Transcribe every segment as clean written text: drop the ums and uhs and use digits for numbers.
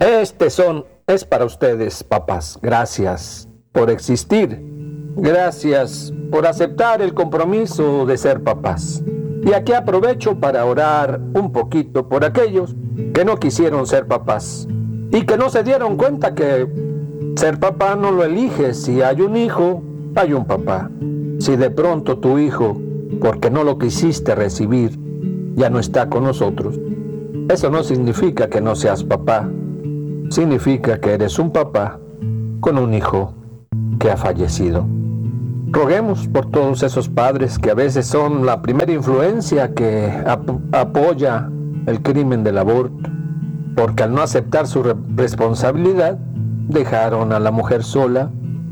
Es para ustedes, papás. Gracias por existir. Gracias por aceptar el compromiso de ser papás. Y aquí aprovecho para orar un poquito por aquellos que no quisieron ser papás y que no se dieron cuenta que ser papá no lo eliges. Si hay un hijo, hay un papá. Si de pronto tu hijo, porque no lo quisiste recibir, ya no está con nosotros, eso no significa que no seas papá. Significa que eres un papá con un hijo que ha fallecido. Roguemos por todos esos padres que a veces son la primera influencia que apoya el crimen del aborto, porque al no aceptar su responsabilidad, dejaron a la mujer sola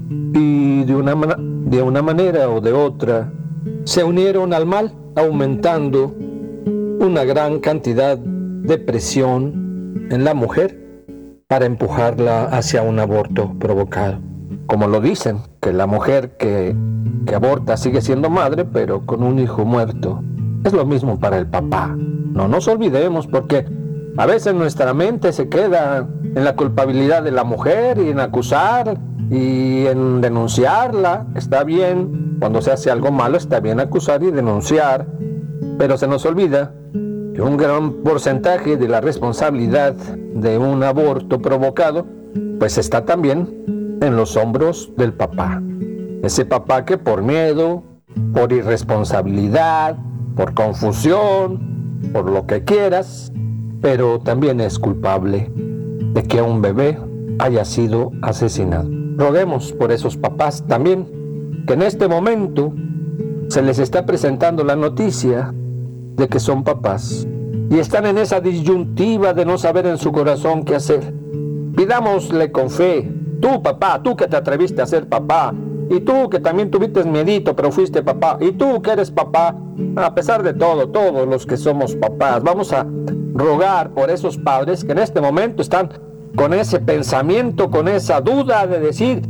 y de una manera o de otra se unieron al mal, aumentando una gran cantidad de presión en la mujer para empujarla hacia un aborto provocado. Como lo dicen, que la mujer que aborta sigue siendo madre, pero con un hijo muerto. Es lo mismo para el papá. No nos olvidemos, porque a veces nuestra mente se queda en la culpabilidad de la mujer y en acusar y en denunciarla. Está bien, cuando se hace algo malo está bien acusar y denunciar, pero se nos olvida que un gran porcentaje de la responsabilidad de un aborto provocado pues está también en los hombros del papá. Ese papá que por miedo, por irresponsabilidad, por confusión, por lo que quieras, pero también es culpable de que un bebé haya sido asesinado. Roguemos por esos papás también, que en este momento se les está presentando la noticia de que son papás y están en esa disyuntiva de no saber en su corazón qué hacer. Pidámosle con fe, tú papá, tú que te atreviste a ser papá, y tú que también tuviste miedito pero fuiste papá, y tú que eres papá, a pesar de todo, todos los que somos papás, vamos a rogar por esos padres que en este momento están con ese pensamiento, con esa duda de decir,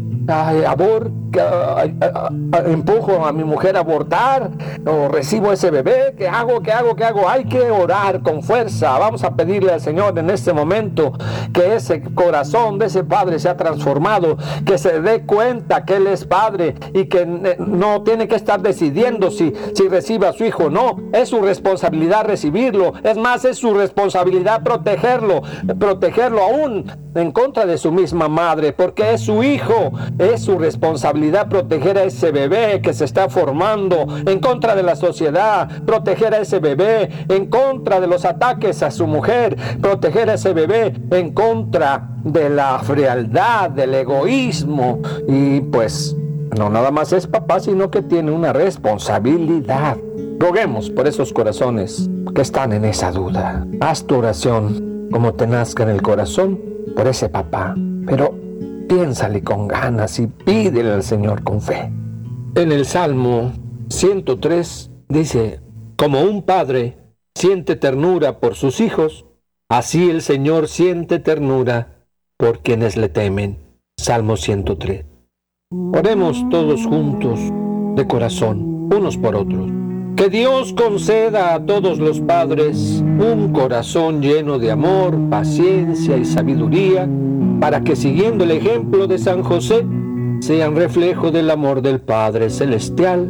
empujo a mi mujer a abortar o recibo ese bebé, ¿qué hago? Hay que orar con fuerza. Vamos a pedirle al Señor en este momento que ese corazón de ese padre sea transformado, que se dé cuenta que él es padre y que no tiene que estar decidiendo si recibe a su hijo o no. Es su responsabilidad recibirlo, es más, es su responsabilidad protegerlo aún en contra de su misma madre, porque es su hijo. Es su responsabilidad proteger a ese bebé que se está formando, en contra de la sociedad, proteger a ese bebé en contra de los ataques a su mujer, proteger a ese bebé en contra de la frialdad, del egoísmo. Y pues no nada más es papá, sino que tiene una responsabilidad. Roguemos por esos corazones que están en esa duda. Haz tu oración como te nazca en el corazón por ese papá, pero piénsale con ganas y pídele al Señor con fe. En el Salmo 103 dice, como un padre siente ternura por sus hijos, así el Señor siente ternura por quienes le temen. Salmo 103. Oremos todos juntos, de corazón, unos por otros. Que Dios conceda a todos los padres un corazón lleno de amor, paciencia y sabiduría, para que siguiendo el ejemplo de San José, sean reflejo del amor del Padre Celestial